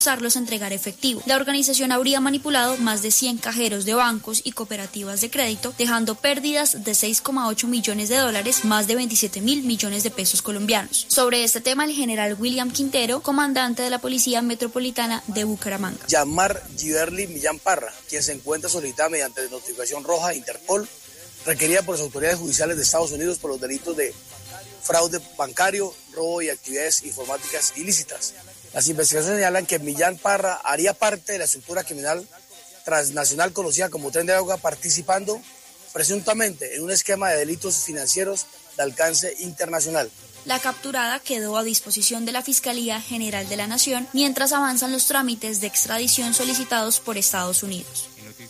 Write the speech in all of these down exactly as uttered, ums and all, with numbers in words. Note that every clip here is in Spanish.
forzarlos a entregar efectivo. La organización habría manipulado más de cien cajeros de bancos y cooperativas de crédito, dejando pérdidas de seis coma ocho millones de dólares, más de veintisiete mil millones de pesos colombianos. Sobre este tema, el general William Quintero, comandante de la Policía Metropolitana de Bucaramanga. Yamar Giverly Millán Parra, quien se encuentra solicitada mediante notificación roja de Interpol, requerida por las autoridades judiciales de Estados Unidos por los delitos de fraude bancario, robo y actividades informáticas ilícitas. Las investigaciones señalan que Millán Parra haría parte de la estructura criminal transnacional conocida como Tren de Agua, participando presuntamente en un esquema de delitos financieros de alcance internacional. La capturada quedó a disposición de la Fiscalía General de la Nación mientras avanzan los trámites de extradición solicitados por Estados Unidos.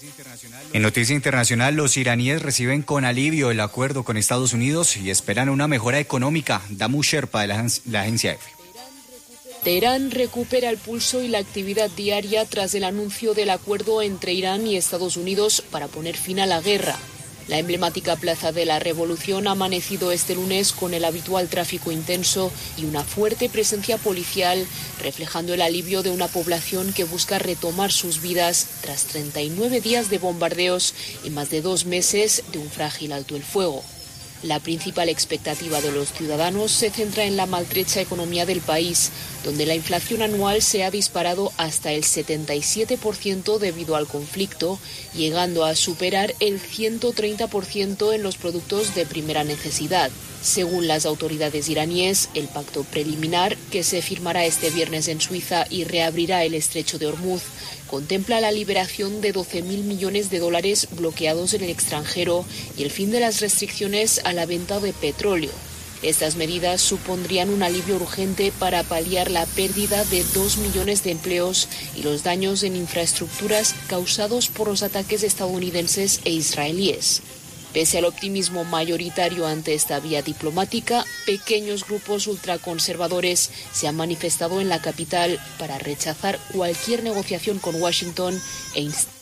En noticia internacional, los iraníes reciben con alivio el acuerdo con Estados Unidos y esperan una mejora económica. Damu Sherpa de la, la agencia EFE. Teherán recupera el pulso y la actividad diaria tras el anuncio del acuerdo entre Irán y Estados Unidos para poner fin a la guerra. La emblemática Plaza de la Revolución ha amanecido este lunes con el habitual tráfico intenso y una fuerte presencia policial, reflejando el alivio de una población que busca retomar sus vidas tras treinta y nueve días de bombardeos y más de dos meses de un frágil alto el fuego. La principal expectativa de los ciudadanos se centra en la maltrecha economía del país, donde la inflación anual se ha disparado hasta el setenta y siete por ciento debido al conflicto, llegando a superar el ciento treinta por ciento en los productos de primera necesidad. Según las autoridades iraníes, el pacto preliminar, que se firmará este viernes en Suiza y reabrirá el estrecho de Hormuz, contempla la liberación de doce mil millones de dólares bloqueados en el extranjero y el fin de las restricciones a la venta de petróleo. Estas medidas supondrían un alivio urgente para paliar la pérdida de dos millones de empleos y los daños en infraestructuras causados por los ataques estadounidenses e israelíes. Pese al optimismo mayoritario ante esta vía diplomática, pequeños grupos ultraconservadores se han manifestado en la capital para rechazar cualquier negociación con Washington e instar.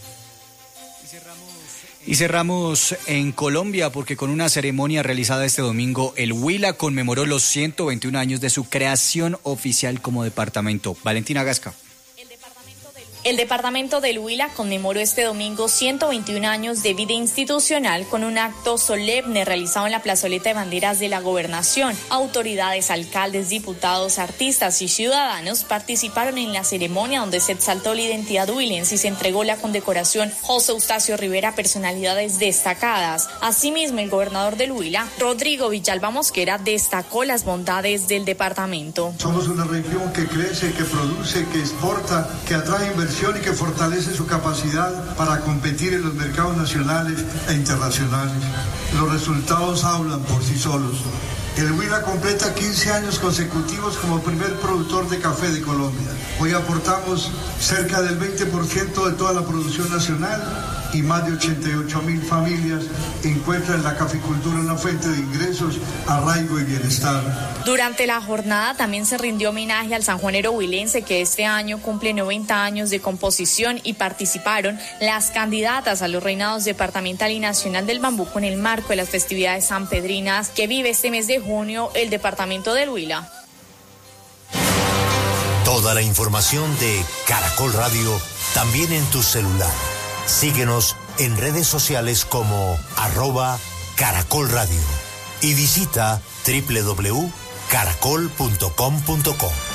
Y cerramos en Colombia porque con una ceremonia realizada este domingo, el Huila conmemoró los ciento veintiún años de su creación oficial como departamento. Valentina Gasca. El departamento del Huila conmemoró este domingo ciento veintiún años de vida institucional con un acto solemne realizado en la plazoleta de banderas de la gobernación. Autoridades, alcaldes, diputados, artistas y ciudadanos participaron en la ceremonia donde se exaltó la identidad huilense y se entregó la condecoración José Eustacio Rivera a personalidades destacadas. Asimismo, el gobernador del Huila, Rodrigo Villalba Mosquera, destacó las bondades del departamento. Somos una región que crece, que produce, que exporta, que atrae inversión y que fortalece su capacidad para competir en los mercados nacionales e internacionales. Los resultados hablan por sí solos. El Huila completa quince años consecutivos como primer productor de café de Colombia. Hoy aportamos cerca del veinte por ciento de toda la producción nacional y más de ochenta y ocho mil familias encuentran en la caficultura una fuente de ingresos, arraigo y bienestar. Durante la jornada también se rindió homenaje al sanjuanero huilense que este año cumple noventa años de composición y participaron las candidatas a los reinados departamental y nacional del Bambuco en el marco de las festividades sanpedrinas que vive este mes de junio el departamento del Huila. Toda la información de Caracol Radio también en tu celular. Síguenos en redes sociales como arroba Caracol Radio y visita doble u doble u doble u punto caracol punto com punto co.